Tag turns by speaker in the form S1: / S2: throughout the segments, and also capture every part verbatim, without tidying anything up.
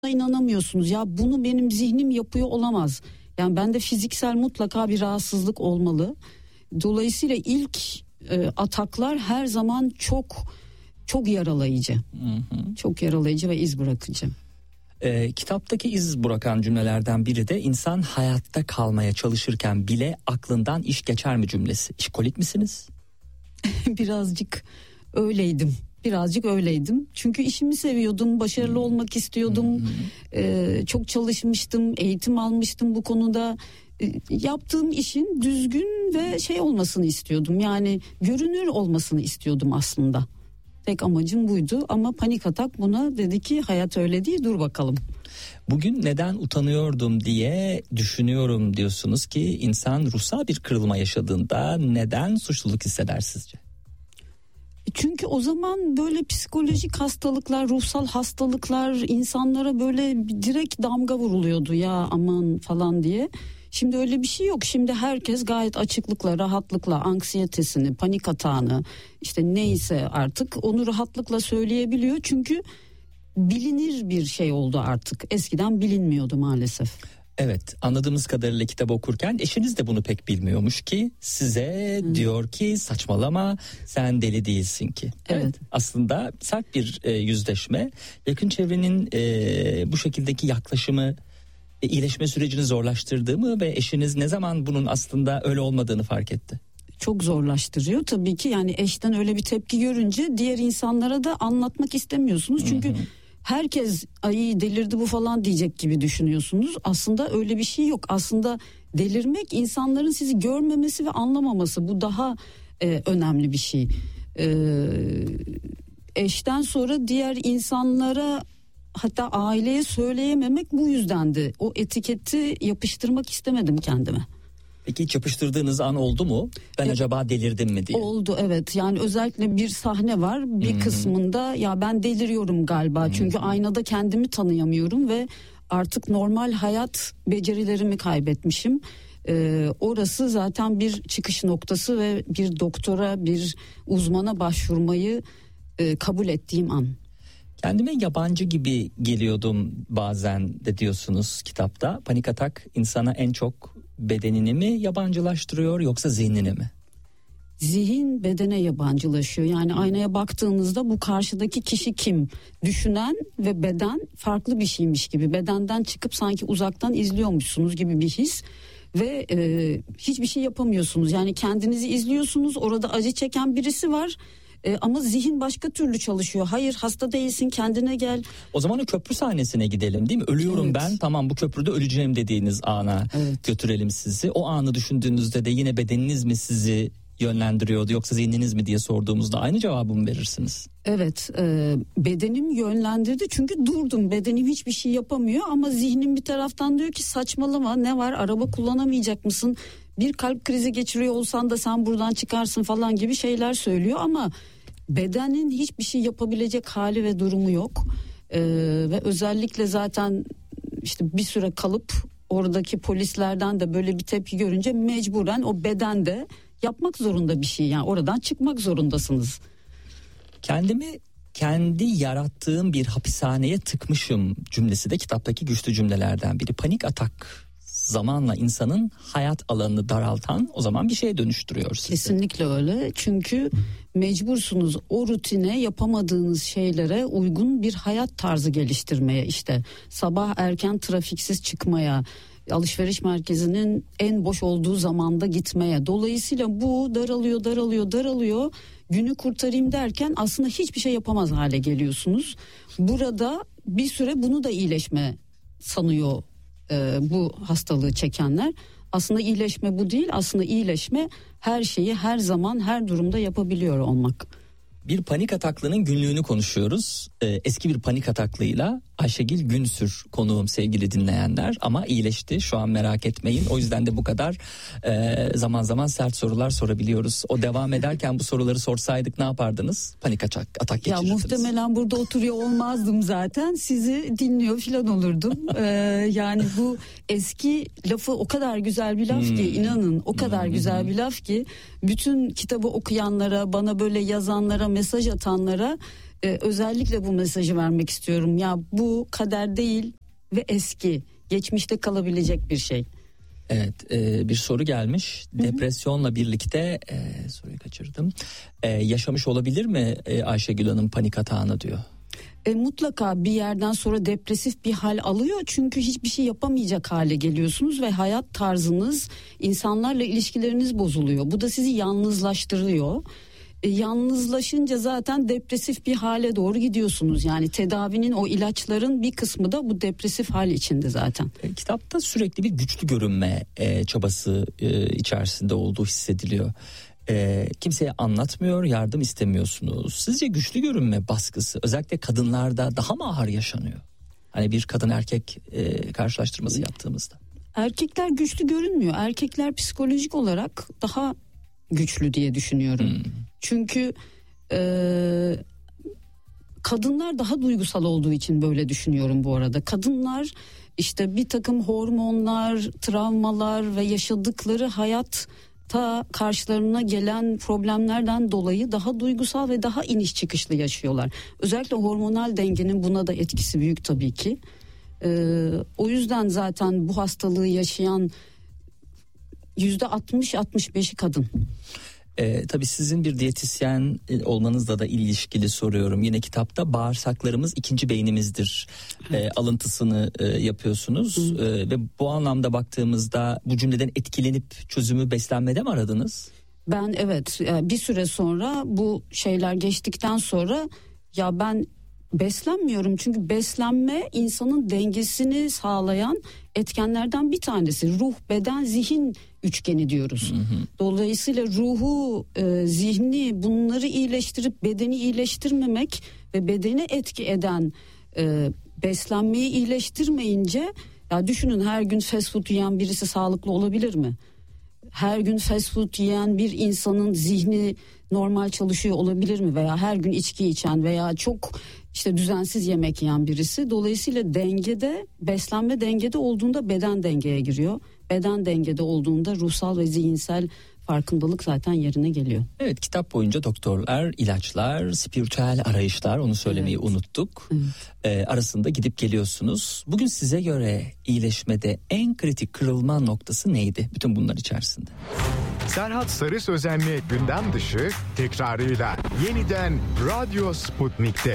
S1: inanamıyorsunuz. Ya bunu benim zihnim yapıyor olamaz. Yani bende fiziksel mutlaka bir rahatsızlık olmalı. Dolayısıyla ilk e, ataklar her zaman çok çok yaralayıcı. Hı hı. Çok yaralayıcı ve iz bırakıcı.
S2: E, kitaptaki iz bırakan cümlelerden biri de insan hayatta kalmaya çalışırken bile aklından iş geçer mi cümlesi. İşkolik misiniz?
S1: Birazcık öyleydim. Birazcık öyleydim. Çünkü işimi seviyordum, başarılı hmm. olmak istiyordum. Hmm. Ee, çok çalışmıştım, eğitim almıştım bu konuda. Ee, yaptığım işin düzgün ve şey olmasını istiyordum. Yani görünür olmasını istiyordum aslında. Tek amacım buydu ama panik atak buna dedi ki hayat öyle değil, dur bakalım.
S2: Bugün neden utanıyordum diye düşünüyorum diyorsunuz ki insan ruhsal bir kırılma yaşadığında neden suçluluk hisseder sizce?
S1: Çünkü o zaman böyle psikolojik hastalıklar, ruhsal hastalıklar insanlara böyle direkt damga vuruluyordu ya aman falan diye. Şimdi öyle bir şey yok. Şimdi herkes gayet açıklıkla, rahatlıkla anksiyetesini, panik atağını işte neyse artık onu rahatlıkla söyleyebiliyor. Çünkü bilinir bir şey oldu artık. Eskiden bilinmiyordu maalesef.
S2: Evet, anladığımız kadarıyla kitap okurken eşiniz de bunu pek bilmiyormuş ki size Hı. diyor ki saçmalama sen deli değilsin ki. Evet. evet aslında sert bir e, yüzleşme. Yakın çevrenin e, bu şekildeki yaklaşımı e, iyileşme sürecini zorlaştırdığı mı ve eşiniz ne zaman bunun aslında öyle olmadığını fark etti?
S1: Çok zorlaştırıyor tabii ki, yani eşten öyle bir tepki görünce diğer insanlara da anlatmak istemiyorsunuz çünkü Hı-hı. herkes ay delirdi bu falan diyecek gibi düşünüyorsunuz. Aslında öyle bir şey yok. Aslında delirmek insanların sizi görmemesi ve anlamaması, bu daha e, önemli bir şey. E, eşten sonra diğer insanlara, hatta aileye söyleyememek bu yüzdendi. O etiketi yapıştırmak istemedim kendime.
S2: Peki hiç yapıştırdığınız an oldu mu? Ben e, acaba delirdim mi diye.
S1: Oldu evet, yani özellikle bir sahne var bir Hı-hı. kısmında ya ben deliriyorum galiba Hı-hı. çünkü aynada kendimi tanıyamıyorum ve artık normal hayat becerilerimi kaybetmişim. Ee, orası zaten bir çıkış noktası ve bir doktora, bir uzmana başvurmayı e, kabul ettiğim an.
S2: Kendime yabancı gibi geliyordum bazen de diyorsunuz kitapta. Panik atak insana en çok bedenini mi yabancılaştırıyor yoksa zihnini mi?
S1: Zihin bedene yabancılaşıyor. Yani aynaya baktığınızda bu karşıdaki kişi kim? Düşünen ve beden farklı bir şeymiş gibi. Bedenden çıkıp sanki uzaktan izliyormuşsunuz gibi bir his. Ve e, hiçbir şey yapamıyorsunuz. Yani kendinizi izliyorsunuz, orada acı çeken birisi var. E, ama zihin başka türlü çalışıyor. Hayır, hasta değilsin, kendine gel.
S2: O zaman o köprü sahnesine gidelim değil mi? Ölüyorum evet. ben, tamam bu köprüde öleceğim dediğiniz ana evet. götürelim sizi. O anı düşündüğünüzde de yine bedeniniz mi sizi yönlendiriyordu yoksa zihniniz mi diye sorduğumuzda aynı cevabı mı verirsiniz?
S1: Evet, e, bedenim yönlendirdi çünkü durdum, bedenim hiçbir şey yapamıyor ama zihnim bir taraftan diyor ki saçmalama, ne var, araba kullanamayacak mısın? Bir kalp krizi geçiriyor olsan da sen buradan çıkarsın falan gibi şeyler söylüyor ama bedenin hiçbir şey yapabilecek hali ve durumu yok. Ee, ve özellikle zaten işte bir süre kalıp oradaki polislerden de böyle bir tepki görünce mecburen o bedende yapmak zorunda bir şey, yani oradan çıkmak zorundasınız.
S2: Kendimi kendi yarattığım bir hapishaneye tıkmışım cümlesi de kitaptaki güçlü cümlelerden biri. Panik atak zamanla insanın hayat alanını daraltan, o zaman bir şeye dönüştürüyor sizi.
S1: Kesinlikle öyle, çünkü mecbursunuz o rutine, yapamadığınız şeylere uygun bir hayat tarzı geliştirmeye, işte sabah erken trafiksiz çıkmaya, alışveriş merkezinin en boş olduğu zamanda gitmeye. Dolayısıyla bu daralıyor daralıyor daralıyor, günü kurtarayım derken aslında hiçbir şey yapamaz hale geliyorsunuz. Burada bir süre bunu da iyileşme sanıyor e, bu hastalığı çekenler. Aslında iyileşme bu değil, aslında iyileşme her şeyi her zaman her durumda yapabiliyor olmak.
S2: Bir panik ataklının günlüğünü konuşuyoruz. Ee, eski bir panik ataklıyla Ayşegül Günsür konuğum sevgili dinleyenler, ama iyileşti şu an, merak etmeyin. O yüzden de bu kadar e, zaman zaman sert sorular sorabiliyoruz. O devam ederken bu soruları sorsaydık ne yapardınız? Panik atak, atak geçirirdiniz.
S1: Ya muhtemelen burada oturuyor olmazdım zaten. Sizi dinliyor falan olurdum. Ee, yani bu eski lafı o kadar güzel bir laf hmm. ki, inanın o kadar hmm. güzel bir laf ki bütün kitabı okuyanlara, bana böyle yazanlara, mesaj atanlara e, özellikle bu mesajı vermek istiyorum. Ya bu kader değil ve eski, geçmişte kalabilecek bir şey.
S2: Evet, e, bir soru gelmiş. Hı-hı. Depresyonla birlikte e, soruyu kaçırdım. E, yaşamış olabilir mi e, Ayşegül Hanım panik atağını diyor.
S1: E, mutlaka bir yerden sonra depresif bir hal alıyor, çünkü hiçbir şey yapamayacak hale geliyorsunuz ve hayat tarzınız, insanlarla ilişkileriniz bozuluyor. Bu da sizi yalnızlaştırıyor. E, yalnızlaşınca zaten depresif bir hale doğru gidiyorsunuz. Yani tedavinin, o ilaçların bir kısmı da bu depresif hal içinde zaten.
S2: E, kitapta sürekli bir güçlü görünme e, çabası e, içerisinde olduğu hissediliyor. E, kimseye anlatmıyor, yardım istemiyorsunuz. Sizce güçlü görünme baskısı özellikle kadınlarda daha mı ağır yaşanıyor? Hani bir kadın erkek e, karşılaştırması yaptığımızda.
S1: Erkekler güçlü görünmüyor. Erkekler psikolojik olarak daha güçlü diye düşünüyorum. Hmm. Çünkü e, kadınlar daha duygusal olduğu için böyle düşünüyorum bu arada. Kadınlar işte bir takım hormonlar, travmalar ve yaşadıkları hayat ta karşılarına gelen problemlerden dolayı daha duygusal ve daha iniş çıkışlı yaşıyorlar. Özellikle hormonal dengenin buna da etkisi büyük tabii ki. Ee, o yüzden zaten bu hastalığı yaşayan yüzde altmış altmış beşi kadın.
S2: Ee, tabii sizin bir diyetisyen olmanızla da ilişkili soruyorum. Yine kitapta bağırsaklarımız ikinci beynimizdir evet. e, alıntısını e, yapıyorsunuz. E, ve bu anlamda baktığımızda bu cümleden etkilenip çözümü beslenmede mi aradınız?
S1: Ben evet, bir süre sonra bu şeyler geçtikten sonra ya ben beslenmiyorum, çünkü beslenme insanın dengesini sağlayan etkenlerden bir tanesi. Ruh, beden, zihin üçgeni diyoruz. Hı hı. Dolayısıyla ruhu, e, zihni, bunları iyileştirip bedeni iyileştirmemek ve bedeni etki eden e, beslenmeyi iyileştirmeyince, ya düşünün, her gün fast food yiyen birisi sağlıklı olabilir mi? Her gün fast food yiyen bir insanın zihni normal çalışıyor olabilir mi? Veya her gün içki içen veya çok işte düzensiz yemek yiyen birisi. Dolayısıyla dengede, beslenme dengede olduğunda beden dengeye giriyor. Beden dengede olduğunda ruhsal ve zihinsel farkındalık zaten yerine geliyor.
S2: Evet, kitap boyunca doktorlar, ilaçlar, spiritüel arayışlar, onu söylemeyi evet. unuttuk. Evet. Ee, arasında gidip geliyorsunuz. Bugün size göre iyileşmede en kritik kırılma noktası neydi bütün bunlar içerisinde?
S3: Serhat Sarı Sözenli gündem dışı tekrarıyla yeniden Radyo Sputnik'te.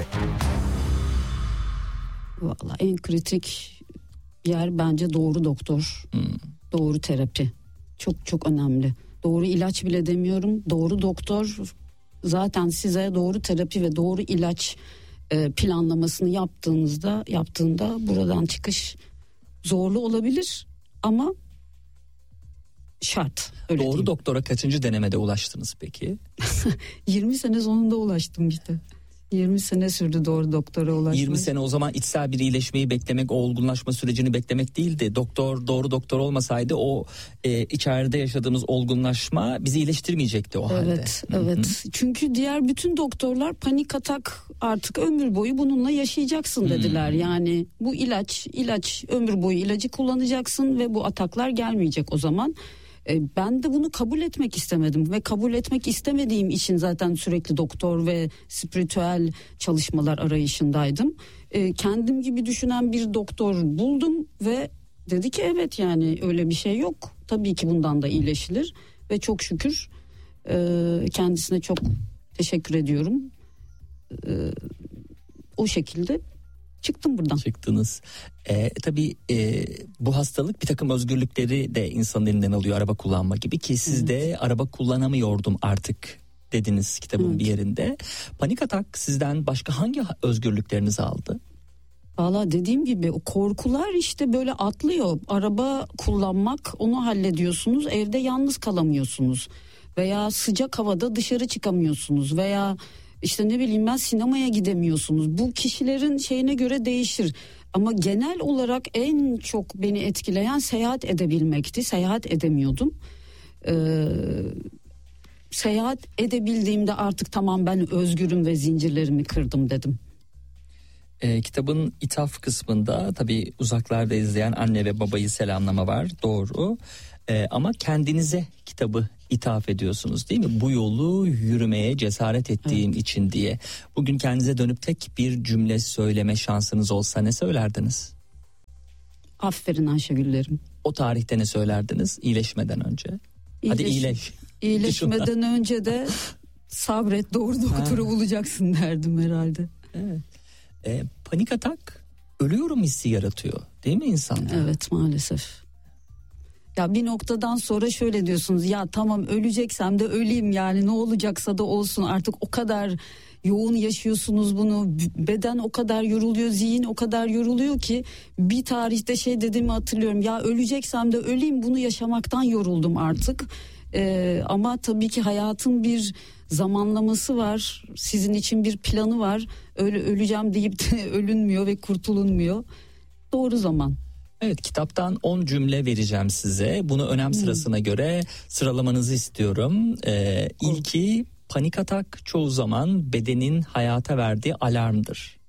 S1: Vallahi en kritik yer bence doğru doktor, hmm. doğru terapi. Çok çok önemli. Doğru ilaç bile demiyorum. Doğru doktor zaten size doğru terapi ve doğru ilaç e, planlamasını yaptığınızda, yaptığında buradan çıkış zorlu olabilir ama şart.
S2: Öyle doğru
S1: diyeyim.
S2: Doktora kaçıncı denemede ulaştınız peki?
S1: yirmi sene sonunda ulaştım işte. yirmi sene sürdü doğru doktora ulaşmak.
S2: yirmi sene o zaman içsel bir iyileşmeyi beklemek, o olgunlaşma sürecini beklemek değildi. Doktor, doğru doktor olmasaydı o e, içeride yaşadığımız olgunlaşma bizi iyileştirmeyecekti o halde.
S1: Evet, evet. Hı-hı. Çünkü diğer bütün doktorlar panik atak artık ömür boyu bununla yaşayacaksın dediler. Hı-hı. Yani bu ilaç, ilaç ömür boyu ilacı kullanacaksın ve bu ataklar gelmeyecek o zaman. Ben de bunu kabul etmek istemedim ve kabul etmek istemediğim için zaten sürekli doktor ve spiritüel çalışmalar arayışındaydım. Kendim gibi düşünen bir doktor buldum ve dedi ki evet, yani öyle bir şey yok. Tabii ki bundan da iyileşilir ve çok şükür kendisine çok teşekkür ediyorum. O şekilde çıktım buradan.
S2: Çıktınız. Ee, tabii e, bu hastalık bir takım özgürlükleri de insanın elinden alıyor, araba kullanma gibi ki siz evet. de araba kullanamıyordum artık dediniz kitabın evet. bir yerinde. Panik atak sizden başka hangi özgürlüklerinizi aldı?
S1: Valla dediğim gibi o korkular işte böyle atlıyor. Araba kullanmak, onu hallediyorsunuz, evde yalnız kalamıyorsunuz veya sıcak havada dışarı çıkamıyorsunuz veya İşte ne bileyim ben sinemaya gidemiyorsunuz. Bu kişilerin şeyine göre değişir. Ama genel olarak en çok beni etkileyen seyahat edebilmekti. Seyahat edemiyordum. Ee, seyahat edebildiğimde artık tamam, ben özgürüm ve zincirlerimi kırdım dedim.
S2: E, kitabın ithaf kısmında tabii uzaklarda izleyen anne ve babayı selamlama var, doğru. E, ama kendinize kitabı ithaf ediyorsunuz değil mi? Bu yolu yürümeye cesaret ettiğim evet. için diye. Bugün kendinize dönüp tek bir cümle söyleme şansınız olsa ne söylerdiniz?
S1: Aferin Ayşegül'lerim.
S2: O tarihte ne söylerdiniz iyileşmeden önce? İyileş, Hadi iyileş.
S1: İyileşmeden önce de sabret, doğru doktoru ha. bulacaksın derdim herhalde.
S2: Evet. E, panik atak ölüyorum hissi yaratıyor değil mi insanda?
S1: Evet maalesef. Ya bir noktadan sonra şöyle diyorsunuz, ya tamam öleceksem de öleyim, yani ne olacaksa da olsun, artık o kadar yoğun yaşıyorsunuz bunu, beden o kadar yoruluyor, zihin o kadar yoruluyor ki bir tarihte şey dediğimi hatırlıyorum, ya öleceksem de öleyim, bunu yaşamaktan yoruldum artık. Ee, ama tabii ki hayatın bir zamanlaması var, sizin için bir planı var, öyle öleceğim deyip de ölünmüyor ve kurtulunmuyor, doğru zaman.
S2: Evet, kitaptan on cümle vereceğim size. Bunu önem sırasına hmm. göre sıralamanızı istiyorum. Ee, ilki, panik atak çoğu zaman bedenin hayata verdiği alarmdır.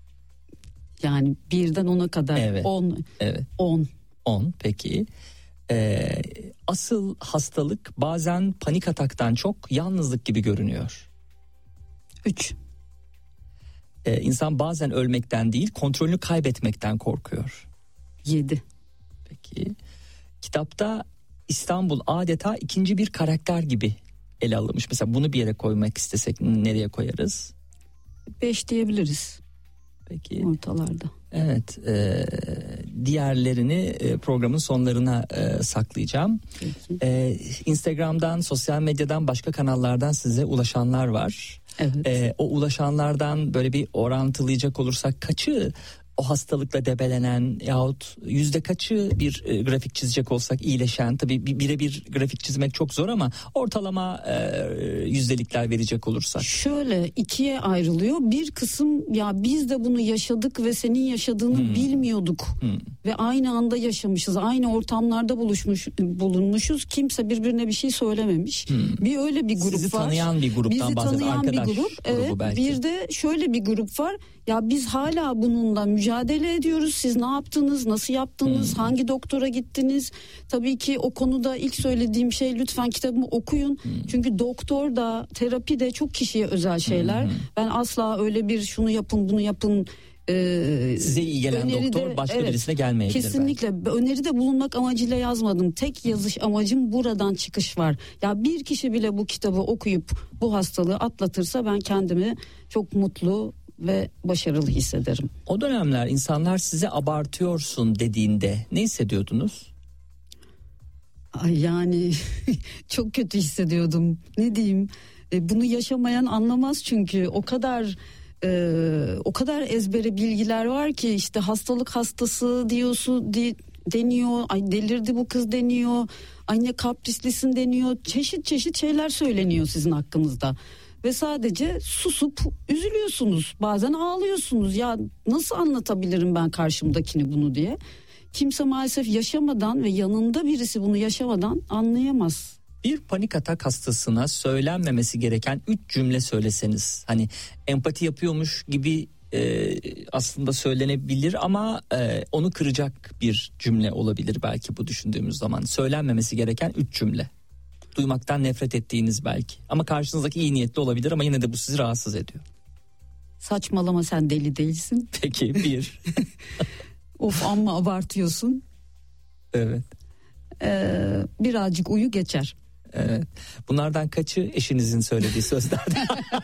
S1: Yani birden ona kadar.
S2: Evet.
S1: on.
S2: Evet.
S1: on.
S2: on peki. Ee, asıl hastalık bazen panik ataktan çok yalnızlık gibi görünüyor.
S1: üç.
S2: Ee, insan bazen ölmekten değil, kontrolünü kaybetmekten korkuyor.
S1: yedi.
S2: Peki. Kitapta İstanbul adeta ikinci bir karakter gibi ele alınmış. Mesela bunu bir yere koymak istesek nereye koyarız?
S1: beş diyebiliriz.
S2: Peki.
S1: Ortalarda.
S2: Evet. E, diğerlerini e, programın sonlarına e, saklayacağım. E, Instagram'dan, sosyal medyadan, başka kanallardan size ulaşanlar var.
S1: Evet.
S2: E, o ulaşanlardan böyle bir orantılayacak olursak kaçı o hastalıkla debelenen yahut yüzde kaçı bir e, grafik çizecek olsak iyileşen, tabii birebir grafik çizmek çok zor ama ortalama e, yüzdelikler verecek olursak.
S1: Şöyle ikiye ayrılıyor. Bir kısım, ya biz de bunu yaşadık ve senin yaşadığını hmm. bilmiyorduk hmm. ve aynı anda yaşamışız, aynı ortamlarda buluşmuş bulunmuşuz, kimse birbirine bir şey söylememiş. Hmm. Bir öyle bir grup
S2: Sizi
S1: var.
S2: tanıyan bir gruptan bahsediyorum, arkadaş
S1: bir grup. Evet,
S2: belki.
S1: Bir de şöyle bir grup var. Ya biz hala bununla mücadele ediyoruz. Siz ne yaptınız? Nasıl yaptınız? Hmm. Hangi doktora gittiniz? Tabii ki o konuda ilk söylediğim şey, lütfen kitabımı okuyun. Hmm. Çünkü doktor da, terapi de çok kişiye özel şeyler. Hmm. Ben asla öyle bir şunu yapın, bunu yapın.
S2: Ee, Size iyi gelen doktor başka evet, birisine gelmeyebilir.
S1: Kesinlikle. Belki. Öneride bulunmak amacıyla yazmadım. Tek yazış amacım buradan çıkış var. Ya bir kişi bile bu kitabı okuyup bu hastalığı atlatırsa ben kendimi çok mutlu ve başarılı hissederim.
S2: O dönemler insanlar size abartıyorsun dediğinde ne hissediyordunuz?
S1: Ay yani çok kötü hissediyordum. Ne diyeyim? E, bunu yaşamayan anlamaz çünkü o kadar e, o kadar ezbere bilgiler var ki, işte hastalık hastası diyorsun di, deniyor. Ay delirdi bu kız deniyor. Ay ne kaprislisin deniyor. Çeşit çeşit şeyler söyleniyor sizin hakkınızda. Ve sadece susup üzülüyorsunuz. Bazen ağlıyorsunuz. Ya nasıl anlatabilirim ben karşımdakini bunu diye. Kimse maalesef yaşamadan ve yanında birisi bunu yaşamadan anlayamaz.
S2: Bir panik atak hastasına söylenmemesi gereken üç cümle söyleseniz, hani empati yapıyormuş gibi e, aslında söylenebilir ama e, onu kıracak bir cümle olabilir belki bu düşündüğümüz zaman. Söylenmemesi gereken üç cümle. Duymaktan nefret ettiğiniz belki. Ama karşınızdaki iyi niyetli olabilir ama yine de bu sizi rahatsız ediyor.
S1: Saçmalama, sen deli değilsin.
S2: Peki bir.
S1: Of amma abartıyorsun.
S2: Evet.
S1: Ee, birazcık uyu geçer.
S2: Evet. Bunlardan kaçı eşinizin söylediği sözlerden?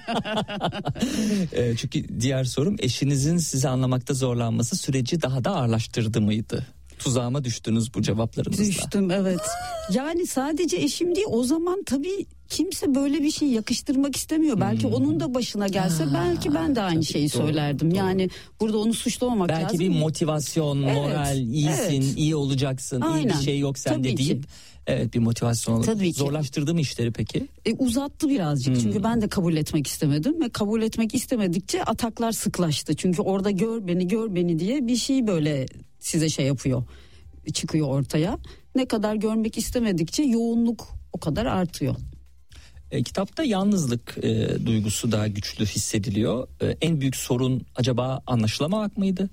S2: e, çünkü diğer sorum, eşinizin sizi anlamakta zorlanması süreci daha da ağırlaştırdı mıydı? Tuzağıma düştünüz bu cevaplarınızla.
S1: Düştüm, evet. Yani sadece eşim değil, o zaman tabii kimse böyle bir şey yakıştırmak istemiyor. Belki hmm. onun da başına gelse ha, belki ben de aynı tabii, şeyi doğru, söylerdim. Doğru. Yani burada onu suçlamamak
S2: belki
S1: lazım.
S2: Belki bir motivasyon, evet, moral, iyisin, evet. iyi olacaksın, aynen. iyi bir şey yok sende tabii deyip. Ki. Evet, bir motivasyon olur. Tabii ki. Zorlaştırdı mı işleri peki? E,
S1: uzattı birazcık hmm. çünkü ben de kabul etmek istemedim ve kabul etmek istemedikçe ataklar sıklaştı. Çünkü orada gör beni gör beni diye bir şey böyle size şey yapıyor, çıkıyor ortaya. Ne kadar görmek istemedikçe yoğunluk o kadar artıyor.
S2: E, kitapta yalnızlık e, duygusu daha güçlü hissediliyor. E, en büyük sorun acaba anlaşılamamak mıydı?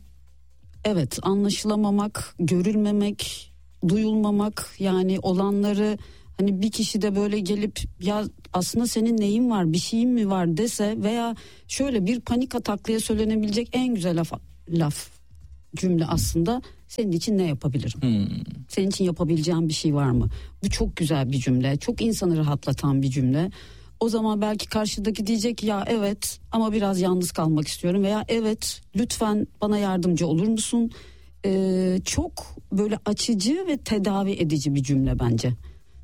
S1: Evet, anlaşılamamak, görülmemek, duyulmamak, yani olanları hani bir kişi de böyle gelip ya aslında senin neyin var, bir şeyin mi var dese veya şöyle bir panik ataklıya söylenebilecek en güzel laf, laf cümle aslında senin için ne yapabilirim? Hmm. Senin için yapabileceğim bir şey var mı? Bu çok güzel bir cümle, çok insanı rahatlatan bir cümle. O zaman belki karşıdaki diyecek ya evet ama biraz yalnız kalmak istiyorum veya evet lütfen bana yardımcı olur musun? Ee, çok böyle açıcı ve tedavi edici bir cümle bence.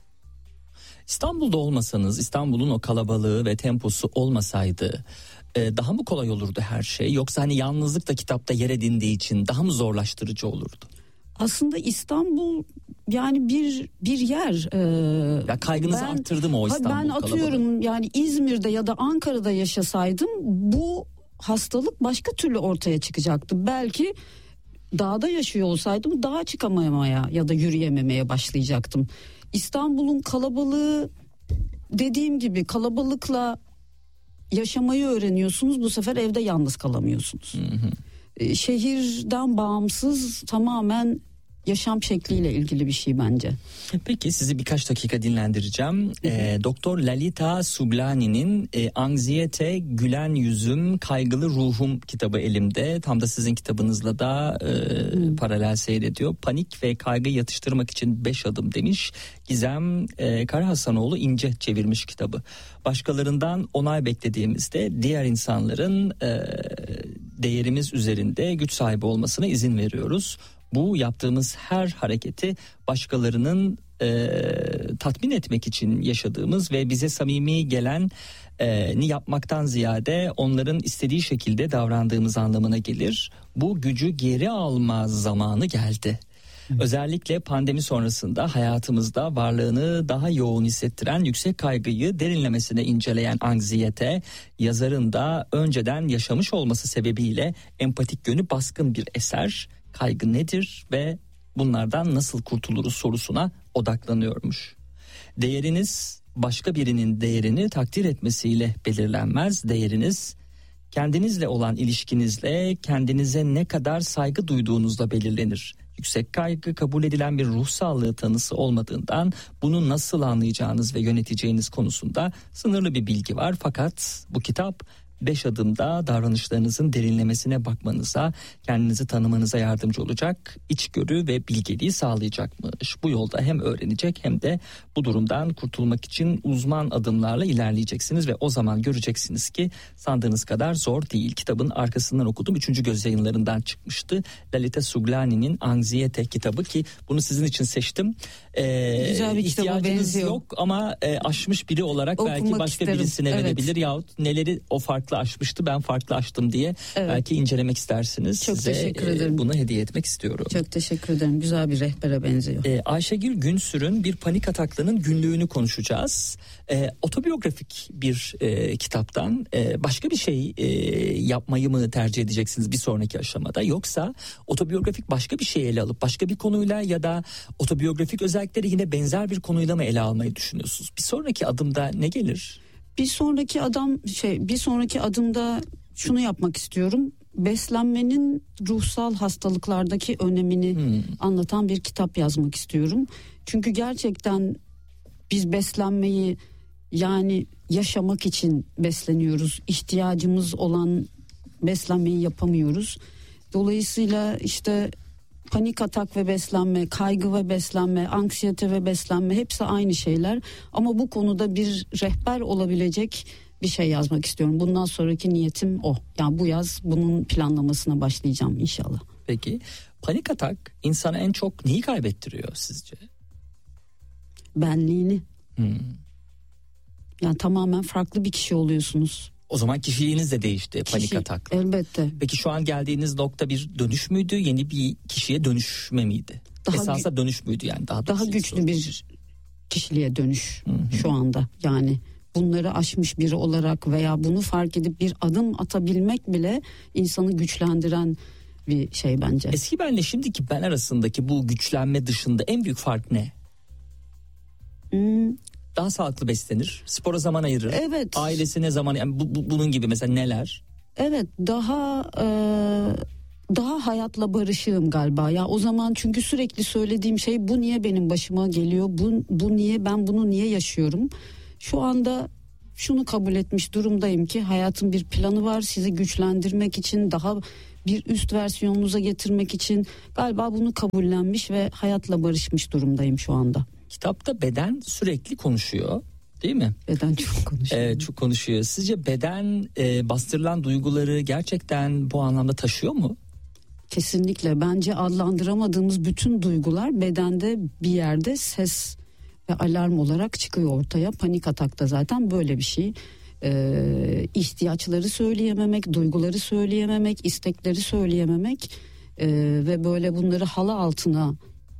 S2: İstanbul'da olmasanız, İstanbul'un o kalabalığı ve temposu olmasaydı e, daha mı kolay olurdu her şey? Yoksa hani yalnızlık da kitapta yer edindiği için daha mı zorlaştırıcı olurdu?
S1: Aslında İstanbul yani bir bir yer. E,
S2: ya kaygınızı ben, arttırdı mı o İstanbul
S1: ben
S2: kalabalığı?
S1: atıyorum yani İzmir'de ya da Ankara'da yaşasaydım bu hastalık başka türlü ortaya çıkacaktı. Belki dağda yaşıyor olsaydım dağa çıkamamaya ya da yürüyememeye başlayacaktım. İstanbul'un kalabalığı, dediğim gibi kalabalıkla yaşamayı öğreniyorsunuz. Bu sefer evde yalnız kalamıyorsunuz. Hı hı. Şehirden bağımsız tamamen yaşam şekliyle ilgili bir şey bence.
S2: Peki sizi birkaç dakika dinlendireceğim. E, Doktor Lalita Suglani'nin e, Anksiyete, Gülen Yüzüm, Kaygılı Ruhum kitabı elimde. Tam da sizin kitabınızla da e, paralel seyrediyor. Panik ve kaygı yatıştırmak için beş adım demiş. Gizem e, Karahasanoğlu İnce çevirmiş kitabı. Başkalarından onay beklediğimizde diğer insanların e, değerimiz üzerinde güç sahibi olmasına izin veriyoruz. Bu yaptığımız her hareketi başkalarının e, tatmin etmek için yaşadığımız ve bize samimi gelen e, ni yapmaktan ziyade onların istediği şekilde davrandığımız anlamına gelir. Bu gücü geri alma zamanı geldi. Hı. Özellikle pandemi sonrasında hayatımızda varlığını daha yoğun hissettiren yüksek kaygıyı derinlemesine inceleyen Anksiyete, yazarın da önceden yaşamış olması sebebiyle empatik yönü baskın bir eser. Kaygı nedir ve bunlardan nasıl kurtuluruz sorusuna odaklanıyormuş. Değeriniz başka birinin değerini takdir etmesiyle belirlenmez. Değeriniz kendinizle olan ilişkinizle kendinize ne kadar saygı duyduğunuzla belirlenir. Yüksek kaygı kabul edilen bir ruh sağlığı tanısı olmadığından bunu nasıl anlayacağınız ve yöneteceğiniz konusunda sınırlı bir bilgi var. Fakat bu kitap beş adımda davranışlarınızın derinlemesine bakmanıza, kendinizi tanımanıza yardımcı olacak, içgörü ve bilgeliği sağlayacakmış. Bu yolda hem öğrenecek hem de bu durumdan kurtulmak için uzman adımlarla ilerleyeceksiniz ve o zaman göreceksiniz ki sandığınız kadar zor değil. Kitabın arkasından okudum. Üçüncü Göz Yayınları'ndan çıkmıştı. Lalita Suglani'nin Anksiyete kitabı ki bunu sizin için seçtim. Ee,
S1: Güzel bir kitaba benziyor.
S2: Yok ama e, aşmış biri olarak okumak belki başka isterim. Birisine evet. verebilir yahut neleri o farklı aşmıştı ben farklı açtım diye evet. belki incelemek istersiniz.
S1: Çok
S2: Size
S1: teşekkür ederim.
S2: E, bunu hediye etmek istiyorum.
S1: Çok teşekkür ederim. Güzel bir rehbere benziyor.
S2: E, Ayşegül Günsür'ün Bir Panik Ataklının Günlüğünü konuşacağız. E, otobiyografik bir e, kitaptan e, başka bir şey e, yapmayı mı tercih edeceksiniz bir sonraki aşamada, yoksa otobiyografik başka bir şey ele alıp başka bir konuyla ya da otobiyografik özellikleri yine benzer bir konuyla mı ele almayı düşünüyorsunuz? Bir sonraki adımda ne gelir?
S1: Bir sonraki adam şey bir sonraki adımda şunu yapmak istiyorum. Beslenmenin ruhsal hastalıklardaki önemini hmm. anlatan bir kitap yazmak istiyorum. Çünkü gerçekten biz beslenmeyi yani yaşamak için besleniyoruz. İhtiyacımız olan beslenmeyi yapamıyoruz. Dolayısıyla işte panik atak ve beslenme, kaygı ve beslenme, anksiyete ve beslenme hepsi aynı şeyler. Ama bu konuda bir rehber olabilecek bir şey yazmak istiyorum. Bundan sonraki niyetim o. Yani bu yaz bunun planlamasına başlayacağım inşallah.
S2: Peki panik atak insana en çok neyi kaybettiriyor sizce?
S1: Benliğini.
S2: Hmm.
S1: Yani tamamen farklı bir kişi oluyorsunuz.
S2: O zaman kişiliğiniz de değişti panik
S1: Kişi,
S2: atakla.
S1: Elbette.
S2: Peki şu an geldiğiniz nokta bir dönüş müydü? Yeni bir kişiye dönüşme miydi? Daha Esasında gü- dönüş müydü yani? Daha,
S1: daha güçlü sorun. Bir kişiliğe dönüş Hı-hı. şu anda. Yani bunları aşmış biri olarak veya bunu fark edip bir adım atabilmek bile insanı güçlendiren bir şey bence.
S2: Eski benle şimdiki ben arasındaki bu güçlenme dışında en büyük fark ne?
S1: Hmm.
S2: Daha sağlıklı beslenir, spora zaman ayırır.
S1: Evet.
S2: Ailesine zaman, yani bu, bu, bunun gibi mesela neler?
S1: Evet, daha e, daha hayatla barışığım galiba. Ya o zaman çünkü sürekli söylediğim şey bu niye benim başıma geliyor? Bu bu niye ben bunu niye yaşıyorum? Şu anda şunu kabul etmiş durumdayım ki hayatın bir planı var, sizi güçlendirmek için, daha bir üst versiyonunuza getirmek için galiba bunu kabullenmiş ve hayatla barışmış durumdayım şu anda.
S2: Kitapta beden sürekli konuşuyor, değil mi?
S1: Beden çok konuşuyor.
S2: Evet, çok konuşuyor. Sizce beden e, bastırılan duyguları gerçekten bu anlamda taşıyor mu?
S1: Kesinlikle. Bence adlandıramadığımız bütün duygular bedende bir yerde ses ve alarm olarak çıkıyor ortaya. Panik atakta zaten böyle bir şey. Ee, ihtiyaçları söyleyememek, duyguları söyleyememek, istekleri söyleyememek ee, ve böyle bunları halı altına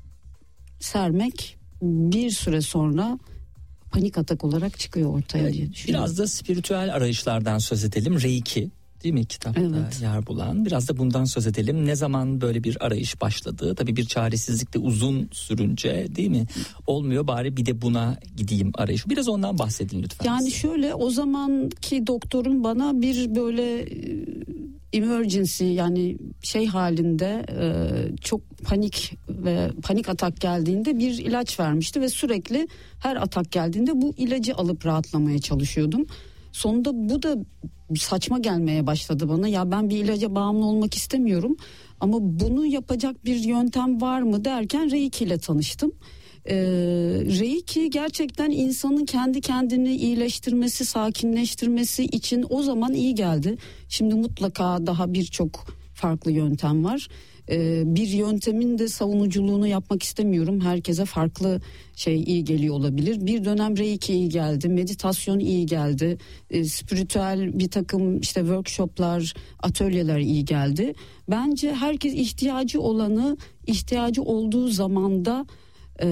S1: sermek bir süre sonra panik atak olarak çıkıyor ortaya diye düşünüyorum.
S2: Biraz da spiritüel arayışlardan söz edelim. Reiki, değil mi, kitapta
S1: evet.
S2: yer bulan? Biraz da bundan söz edelim. Ne zaman böyle bir arayış başladı? Tabii bir çaresizlik de uzun sürünce, değil mi? Olmuyor, bari bir de buna gideyim arayış. Biraz ondan bahsedin lütfen.
S1: Yani
S2: size.
S1: şöyle, o zamanki doktorum bana bir böyle emergency, yani şey halinde çok panik ve panik atak geldiğinde bir ilaç vermişti ve sürekli her atak geldiğinde bu ilacı alıp rahatlamaya çalışıyordum. Sonunda bu da saçma gelmeye başladı bana. Ya ben bir ilaca bağımlı olmak istemiyorum ama bunu yapacak bir yöntem var mı derken Reiki ile tanıştım. Ee, Reiki gerçekten insanın kendi kendini iyileştirmesi, sakinleştirmesi için o zaman iyi geldi. Şimdi mutlaka daha birçok farklı yöntem var. Ee, bir yöntemin de savunuculuğunu yapmak istemiyorum. Herkese farklı şey iyi geliyor olabilir. Bir dönem Reiki iyi geldi, meditasyon iyi geldi, e, spiritüel bir takım işte workshoplar, atölyeler iyi geldi. Bence herkes ihtiyacı olanı ihtiyacı olduğu zamanda e,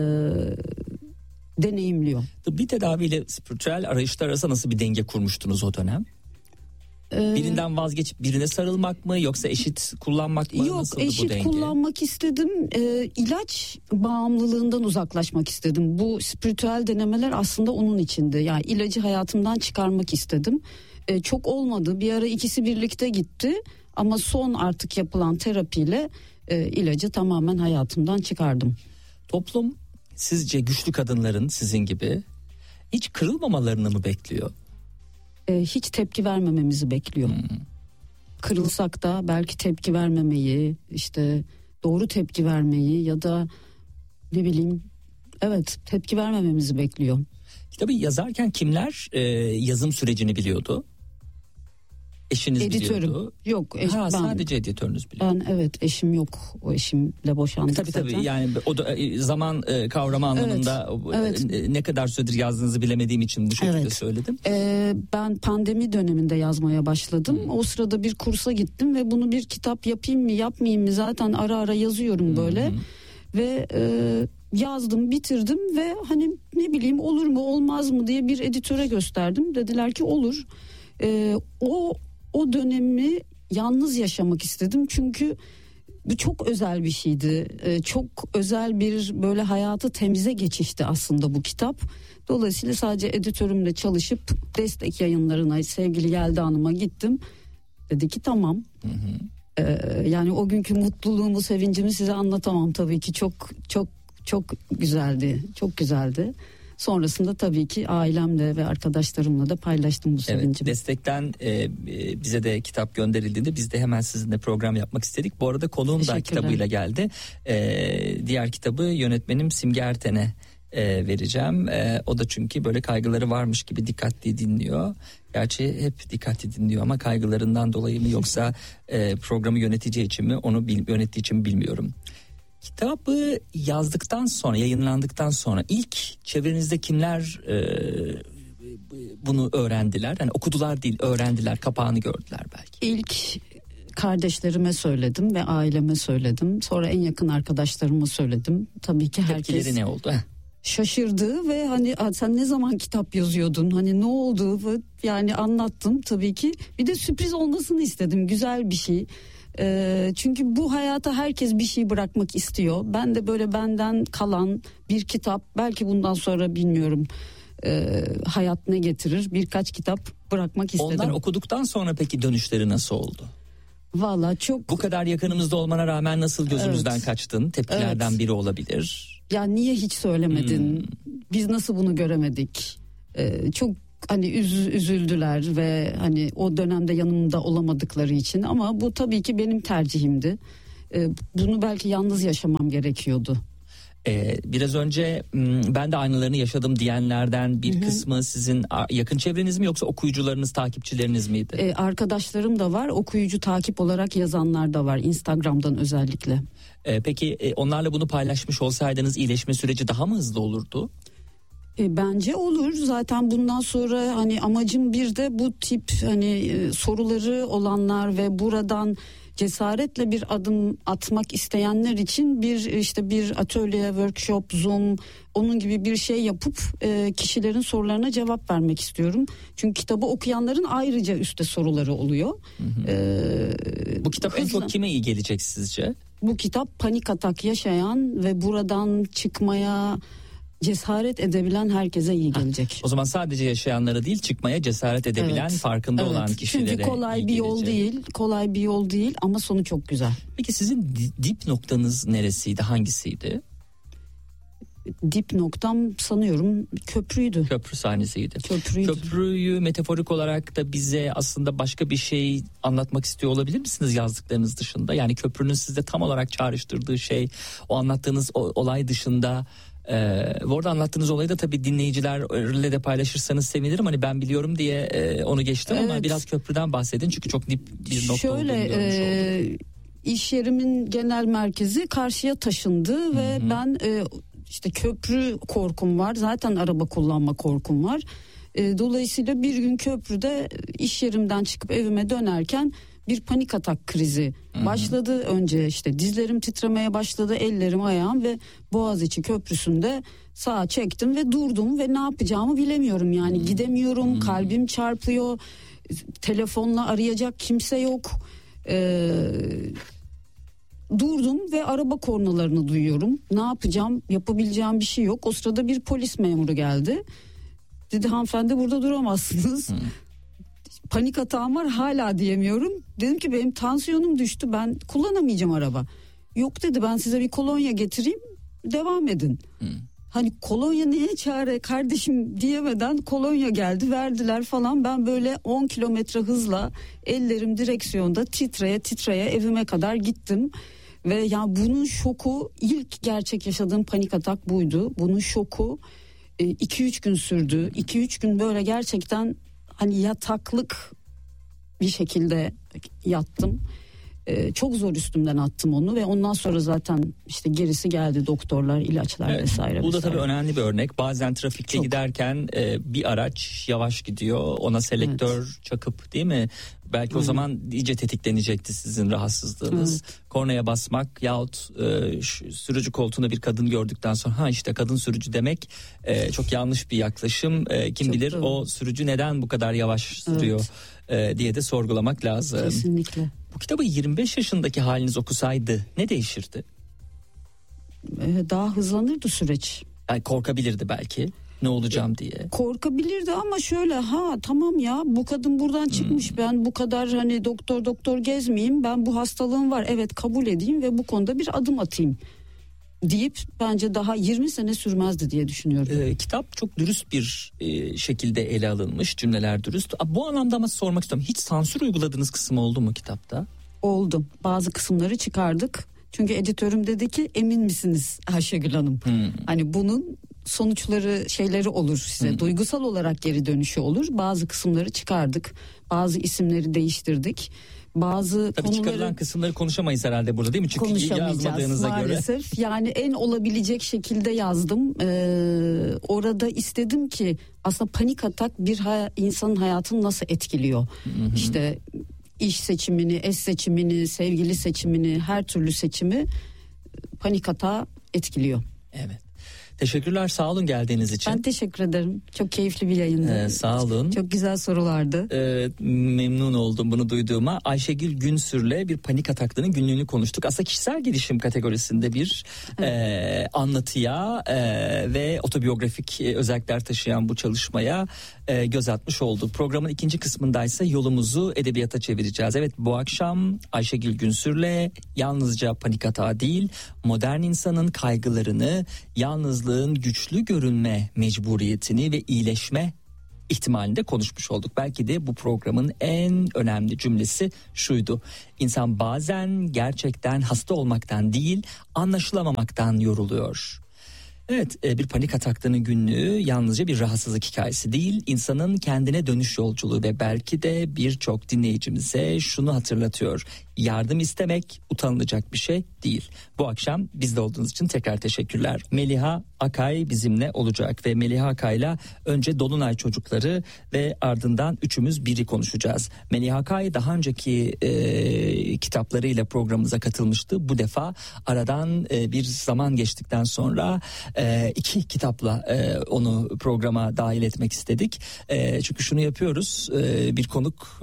S1: deneyimliyor.
S2: Bir tedaviyle spiritüel arayışlar arasında nasıl bir denge kurmuştunuz o dönem? Birinden vazgeçip birine sarılmak mı, yoksa eşit kullanmak mı?
S1: Yok,
S2: nasıldı
S1: eşit
S2: bu denge?
S1: kullanmak istedim. Ee, ilaç bağımlılığından uzaklaşmak istedim. Bu spiritüel denemeler aslında onun içindi. Yani ilacı hayatımdan çıkarmak istedim. Ee, çok olmadı. Bir ara ikisi birlikte gitti. Ama son artık yapılan terapiyle e, ilacı tamamen hayatımdan çıkardım.
S2: Toplum sizce güçlü kadınların sizin gibi hiç kırılmamalarını mı bekliyor?
S1: E, hiç tepki vermememizi bekliyor. Hmm. Kırılsak da belki tepki vermemeyi, işte doğru tepki vermeyi ya da ne bileyim, evet, tepki vermememizi bekliyor.
S2: Kitabı yazarken kimler e, yazım sürecini biliyordu? Eşiniz
S1: Editörüm.
S2: biliyordu.
S1: Yok. Eş,
S2: ha,
S1: ben,
S2: sadece editörünüz biliyor.
S1: Ben evet, eşim yok. O eşimle boşandık
S2: tabii,
S1: zaten.
S2: Tabii yani o da zaman e, kavramı anlamında
S1: evet, evet.
S2: ne kadar süredir yazdığınızı bilemediğim için bu şekilde evet. söyledim.
S1: Ee, ben pandemi döneminde yazmaya başladım. Hmm. O sırada bir kursa gittim ve bunu bir kitap yapayım mı yapmayayım mı, zaten ara ara yazıyorum böyle. Hmm. Ve e, yazdım, bitirdim ve hani ne bileyim olur mu olmaz mı diye bir editöre gösterdim. Dediler ki olur. E, o O dönemi yalnız yaşamak istedim çünkü bu çok özel bir şeydi. Ee, çok özel bir böyle hayatı temize geçişti aslında bu kitap. Dolayısıyla sadece editörümle çalışıp Destek Yayınları'na, sevgili Yelda Hanım'a gittim. Dedi ki tamam. Hı hı. Ee, yani o günkü mutluluğumu, sevincimi size anlatamam tabii ki. Çok çok çok güzeldi. Çok güzeldi. Sonrasında tabii ki ailemle ve arkadaşlarımla da paylaştım bu sevincimi.
S2: Evet, Destek'ten e, bize de kitap gönderildiğinde biz de hemen sizinle program yapmak istedik. Bu arada konuğum da kitabıyla geldi. E, diğer kitabı yönetmenim Simge Erten'e e, vereceğim. E, o da çünkü böyle kaygıları varmış gibi dikkatli dinliyor. Gerçi hep dikkatli dinliyor ama kaygılarından dolayı mı yoksa e, programı yöneteceği için mi, onu bil, yönettiği için mi bilmiyorum. Kitabı yazdıktan sonra, yayınlandıktan sonra ilk çevrenizde kimler e, bunu öğrendiler? Yani okudular değil, öğrendiler, kapağını gördüler belki.
S1: İlk kardeşlerime söyledim ve aileme söyledim. Sonra en yakın arkadaşlarıma söyledim. Tabii ki herkes...
S2: Tepkileri ne oldu?
S1: Şaşırdı ve hani sen ne zaman kitap yazıyordun, hani ne oldu, yani anlattım tabii ki. Bir de sürpriz olmasını istedim, güzel bir şey. Ee, çünkü bu hayata herkes bir şey bırakmak istiyor. Ben de böyle benden kalan bir kitap, belki bundan sonra bilmiyorum e, hayat ne getirir, birkaç kitap bırakmak istedim.
S2: Onlar okuduktan sonra peki dönüşleri nasıl oldu?
S1: Valla çok.
S2: Bu kadar yakınımızda olmana rağmen nasıl gözümüzden evet. kaçtın? Tepkilerden evet. biri olabilir.
S1: Ya niye hiç söylemedin? Hmm. Biz nasıl bunu göremedik? Ee, çok hani üz, üzüldüler ve hani o dönemde yanımda olamadıkları için, ama bu tabii ki benim tercihimdi. Ee, bunu belki yalnız yaşamam gerekiyordu.
S2: Ee, biraz önce ben de aynılarını yaşadım diyenlerden bir Hı-hı. kısmı sizin yakın çevreniz mi, yoksa okuyucularınız, takipçileriniz miydi?
S1: Ee, arkadaşlarım da var, okuyucu takip olarak yazanlar da var, Instagram'dan özellikle.
S2: Ee, peki onlarla bunu paylaşmış olsaydınız iyileşme süreci daha mı hızlı olurdu?
S1: E, bence olur. Zaten bundan sonra hani amacım bir de bu tip hani e, soruları olanlar ve buradan cesaretle bir adım atmak isteyenler için bir işte bir atölye, workshop, Zoom, onun gibi bir şey yapıp e, kişilerin sorularına cevap vermek istiyorum. Çünkü kitabı okuyanların ayrıca üstte soruları oluyor. Hı hı.
S2: E, bu kitap hızla, en çok kime iyi gelecek sizce?
S1: Bu kitap panik atak yaşayan ve buradan çıkmaya cesaret edebilen herkese iyi gelecek.
S2: Ha, o zaman sadece yaşayanlara değil, çıkmaya cesaret edebilen, evet. farkında evet. olan kişilere.
S1: Çünkü kolay bir yol gelecek. değil, kolay bir yol değil ama sonu çok güzel.
S2: Peki sizin dip noktanız neresiydi, hangisiydi?
S1: Dip noktam sanıyorum köprüydü.
S2: Köprü sahnesiydi.
S1: Köprüydü.
S2: Köprüyü metaforik olarak da bize aslında başka bir şey anlatmak istiyor olabilir misiniz yazdıklarınız dışında? Yani köprünün sizde tam olarak çağrıştırdığı şey, o anlattığınız olay dışında. Ee, bu arada anlattığınız olayı da tabii dinleyicilerle de paylaşırsanız sevinirim. Hani ben biliyorum diye e, onu geçtim evet. ama biraz köprüden bahsedin. Çünkü çok dip bir nokta
S1: Şöyle,
S2: olduğunu görmüş
S1: e, olduk. İş yerimin genel merkezi karşıya taşındı Hı-hı. ve ben e, işte köprü korkum var. Zaten araba kullanma korkum var. E, dolayısıyla bir gün köprüde iş yerimden çıkıp evime dönerken bir panik atak krizi Hı-hı. başladı. Önce işte dizlerim titremeye başladı, ellerim, ayağım ve Boğaziçi Köprüsü'nde sağa çektim ve durdum ve ne yapacağımı bilemiyorum. Yani Hı-hı. gidemiyorum, Hı-hı. kalbim çarpıyor, telefonla arayacak kimse yok. Ee, durdum ve araba kornalarını duyuyorum. Ne yapacağım, yapabileceğim bir şey yok. O sırada bir polis memuru geldi. Dedi hanımefendi burada duramazsınız. Hı-hı. Panik atağım var, hala diyemiyorum. Dedim ki benim tansiyonum düştü, ben kullanamayacağım araba. Yok dedi, ben size bir kolonya getireyim, devam edin. Hmm. Hani kolonya neye çare kardeşim diyemeden kolonya geldi, verdiler falan. Ben böyle on kilometre hızla, ellerim direksiyonda titreye titreye evime kadar gittim. Ve ya bunun şoku, ilk gerçek yaşadığım panik atak buydu. Bunun şoku iki üç gün sürdü. iki üç gün böyle gerçekten hani yataklık bir şekilde yattım. Ee, çok zor üstümden attım onu ve ondan sonra zaten işte gerisi geldi, doktorlar, ilaçlar evet, vesaire.
S2: Bu da
S1: vesaire.
S2: tabii önemli bir örnek. Bazen trafikte çok. giderken e, bir araç yavaş gidiyor, ona selektör evet. çakıp, değil mi? Belki Aynen. o zaman iyice tetiklenecekti sizin rahatsızlığınız. Evet. Kornaya basmak yahut e, sürücü koltuğunda bir kadın gördükten sonra ha işte kadın sürücü demek e, çok yanlış bir yaklaşım. E, kim çok bilir doğru. O sürücü neden bu kadar yavaş sürüyor evet. e, diye de sorgulamak lazım.
S1: Kesinlikle.
S2: Bu kitabı yirmi beş yaşındaki haliniz okusaydı ne değişirdi?
S1: Ee, daha hızlanırdı süreç.
S2: Yani korkabilirdi belki. Ne olacağım diye.
S1: Korkabilirdi ama şöyle, ha tamam ya bu kadın buradan çıkmış, hmm. ben bu kadar hani doktor doktor gezmeyeyim, ben bu hastalığım var, evet kabul edeyim ve bu konuda bir adım atayım deyip bence daha yirmi sene sürmezdi diye düşünüyorum.
S2: Ee, kitap çok dürüst bir e, şekilde ele alınmış, cümleler dürüst. Bu anlamda ama sormak istiyorum, hiç sansür uyguladığınız kısım oldu mu kitapta?
S1: Oldu, bazı kısımları çıkardık. Çünkü editörüm dedi ki emin misiniz Ayşegül Hanım? Hmm. Hani bunun sonuçları, şeyleri olur size. Hmm. Duygusal olarak geri dönüşü olur. Bazı kısımları çıkardık. Bazı isimleri değiştirdik. Bazı
S2: Tabii
S1: konuları...
S2: çıkarılan kısımları konuşamayız herhalde burada, değil mi? Çünkü yazmadığınıza
S1: maalesef. göre. Yani en olabilecek şekilde yazdım. Ee, orada istedim ki aslında panik atak bir hay- insanın hayatını nasıl etkiliyor? Hmm. İşte iş seçimini, eş seçimini, sevgili seçimini, her türlü seçimi panik atağı etkiliyor.
S2: Evet. Teşekkürler, sağ olun geldiğiniz için.
S1: Ben teşekkür ederim. Çok keyifli bir yayındı.
S2: Ee, sağ olun.
S1: Çok güzel sorulardı.
S2: Ee, memnun oldum bunu duyduğuma. Ayşegül Günsür'le bir panik ataklığının günlüğünü konuştuk. Aslında kişisel gelişim kategorisinde bir evet. e, anlatıya e, ve otobiyografik e, özellikler taşıyan bu çalışmaya e, göz atmış olduk. Programın ikinci kısmındaysa yolumuzu edebiyata çevireceğiz. Evet, bu akşam Ayşegül Günsür'le yalnızca panik atağı değil, modern insanın kaygılarını, yalnızlığın güçlü görünme mecburiyetini ve iyileşme ihtimalinde konuşmuş olduk. Belki de bu programın en önemli cümlesi şuydu: İnsan bazen gerçekten hasta olmaktan değil, anlaşılamamaktan yoruluyor. Evet, bir panik ataklığının günlüğü yalnızca bir rahatsızlık hikayesi değil, insanın kendine dönüş yolculuğu ve belki de birçok dinleyicimize şunu hatırlatıyor: yardım istemek utanılacak bir şey değil. Bu akşam bizde olduğunuz için tekrar teşekkürler. Meliha Akay bizimle olacak ve Meliha Akay'la önce Dolunay Çocukları ve ardından Üçümüz Biri konuşacağız. Meliha Akay daha önceki e, kitaplarıyla programımıza katılmıştı. Bu defa aradan e, bir zaman geçtikten sonra e, iki kitapla e, onu programa dahil etmek istedik. E, çünkü şunu yapıyoruz: e, bir konuk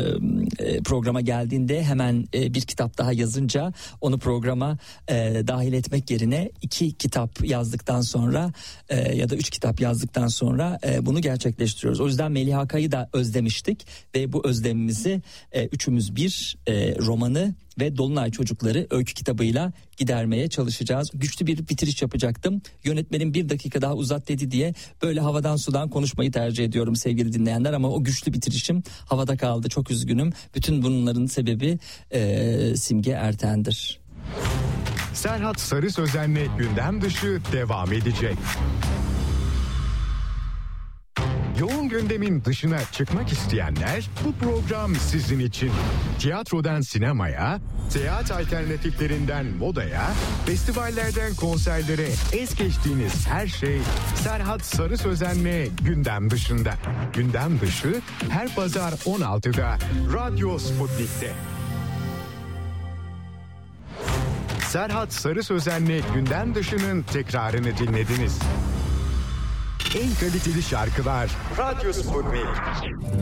S2: e, programa geldiğinde hemen bir kitap daha yazınca onu programa e, dahil etmek yerine iki kitap yazdıktan sonra e, ya da üç kitap yazdıktan sonra e, bunu gerçekleştiriyoruz. O yüzden Meliha Akay'ı da özlemiştik ve bu özlemimizi e, Üçümüz Bir e, romanı ve Dolunay Çocukları öykü kitabıyla gidermeye çalışacağız. Güçlü bir bitiriş yapacaktım. Yönetmenim bir dakika daha uzat dedi diye böyle havadan sudan konuşmayı tercih ediyorum sevgili dinleyenler, ama o güçlü bitirişim havada kaldı. Çok üzgünüm. Bütün bunların sebebi e, Simge Erten'dir.
S3: Serhat Sarı Sözen'le gündem dışı devam edecek. Yoğun gündemin dışına çıkmak isteyenler, bu program sizin için. Tiyatrodan sinemaya, seyahat alternatiflerinden modaya, festivallerden konserlere es geçtiğiniz her şey Serhat Sarı Sözen'le gündem dışında. Gündem dışı her pazar on altıda Radyo Sputnik'te. Serhat Sarı Sözen'le gündem dışının tekrarını dinlediniz. En kaliteli şarkılar Radyo Sputnik.